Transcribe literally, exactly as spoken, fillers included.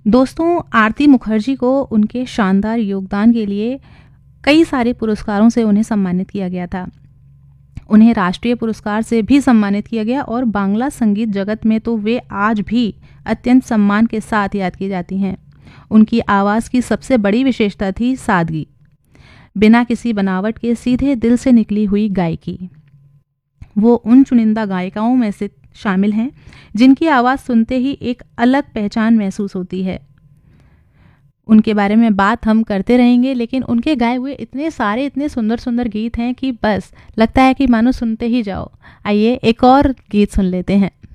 दोस्तों, आरती मुखर्जी को उनके शानदार योगदान के लिए कई सारे पुरस्कारों से उन्हें सम्मानित किया गया था। उन्हें राष्ट्रीय पुरस्कार से भी सम्मानित किया गया और बांग्ला संगीत जगत में तो वे आज भी अत्यंत सम्मान के साथ याद की जाती हैं। उनकी आवाज़ की सबसे बड़ी विशेषता थी सादगी, बिना किसी बनावट के सीधे दिल से निकली हुई गायकी। वो उन चुनिंदा गायिकाओं में से शामिल हैं जिनकी आवाज़ सुनते ही एक अलग पहचान महसूस होती है। उनके बारे में बात हम करते रहेंगे, लेकिन उनके गाए हुए इतने सारे इतने सुंदर सुंदर गीत हैं कि बस लगता है कि मानो सुनते ही जाओ। आइए एक और गीत सुन लेते हैं।